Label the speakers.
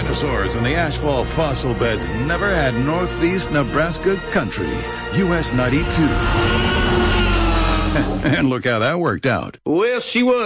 Speaker 1: dinosaurs and the asphalt fossil beds never had northeast Nebraska country. US 92. And look how that worked out.
Speaker 2: Well, she was.